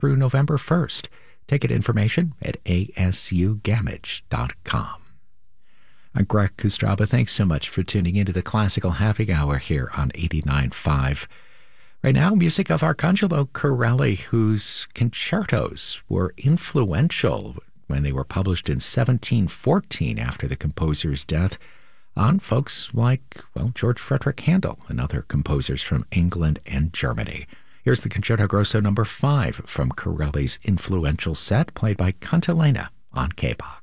through November 1st. Ticket information at asugamage.com. I'm Greg Kustraba. Thanks so much for tuning into the Classical Happy Hour here on 89.5. Right now, music of Arcangelo Corelli, whose concertos were influential when they were published in 1714 after the composer's death on folks like, George Frederick Handel and other composers from England and Germany. Here's the Concerto Grosso No. 5 from Corelli's influential set, played by Cantilena on KBOX.